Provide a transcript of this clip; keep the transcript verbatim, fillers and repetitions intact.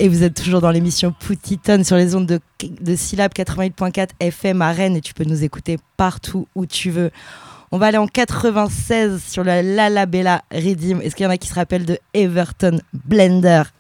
Et vous êtes toujours dans l'émission Poutiton sur les ondes de, de Syllab quatre-vingt-huit virgule quatre F M à Rennes et tu peux nous écouter partout où tu veux. On va aller en quatre-vingt-seize sur la Lalabella Redeem. Est-ce qu'il y en a qui se rappellent de Everton Blender?